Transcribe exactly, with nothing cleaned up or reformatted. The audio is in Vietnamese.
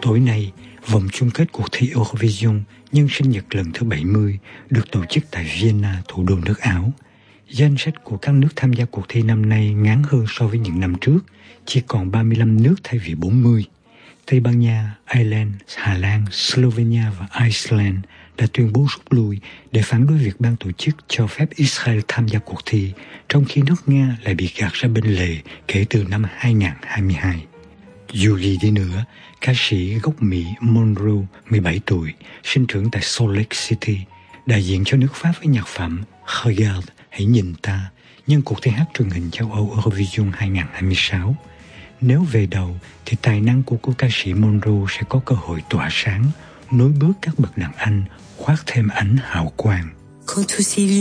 Tối nay, vòng chung kết cuộc thi Eurovision nhân sinh nhật lần thứ bảy mươi được tổ chức tại Vienna, thủ đô nước Áo. Danh sách của các nước tham gia cuộc thi năm nay ngắn hơn so với những năm trước, chỉ còn ba mươi lăm nước thay vì bốn mươi. Tây Ban Nha, Ireland, Hà Lan, Slovenia và Iceland đã tuyên bố rút lui để phản đối việc ban tổ chức cho phép Israel tham gia cuộc thi, trong khi nước Nga lại bị gạt ra bên lề kể từ năm hai không hai hai. Dù gì đi nữa, ca sĩ gốc Mỹ Monroe, mười bảy tuổi, sinh trưởng tại Salt Lake City, đại diện cho nước Pháp với nhạc phẩm Regarde, hãy nhìn ta, nhân cuộc thi hát truyền hình châu Âu Eurovision hai không hai sáu. Nếu về đầu, thì tài năng của cô ca sĩ Monroe sẽ có cơ hội tỏa sáng, nối bước các bậc đàn anh, khoác thêm ánh hào quang.